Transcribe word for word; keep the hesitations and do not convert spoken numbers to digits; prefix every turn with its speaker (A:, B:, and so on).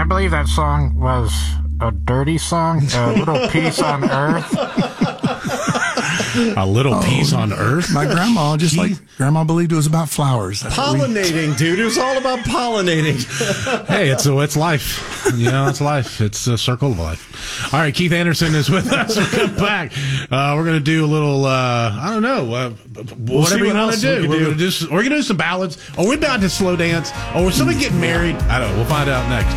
A: I believe that song was a dirty song, A Little Peace on Earth.
B: A Little oh, Peace on Earth?
C: My grandma, just like grandma believed it was about flowers. That's
D: pollinating, we... dude. It was all about pollinating.
B: Hey, it's it's life. You know, it's life. It's a circle of life. All right, Keith Anderson is with us. We'll come back. Uh, we're going to do a little, uh, I don't know, uh,
D: we'll
B: whatever
D: what
B: you want to do.
D: We
B: We're
D: do.
B: going to do, we're going to do some ballads, or we're about to slow dance, or we're somebody getting married. I don't know. We'll find out next.